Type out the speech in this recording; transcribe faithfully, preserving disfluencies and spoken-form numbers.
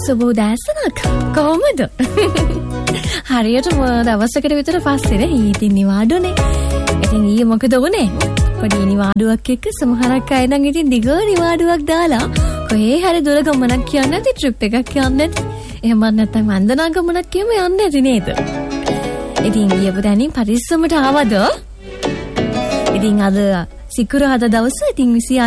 සුබ උදෑසනක්. කොහොමද? හරියටම දවසකට විතර පස්සේ ඊටින් නිවාඩුනේ. ඉතින් ඊයේ මොකද වුනේ? පොඩි නිවාඩුවක් එක්ක සමහරක් අය නම් ඉතින් දිග නිවාඩුවක් දාලා කොහේ හරි දුර ගමනක් යන්න නැති ට්‍රිප් එකක් යන්න නැති. එහෙම නැත්නම් වන්දනා ගමනක් කියම යන්න නැති නේද? ඉතින් ඊයේ පුතාණන් පරිස්සමට ආවද? ඉතින් අද සිකුරාදා දවසේ ඉතින් විසි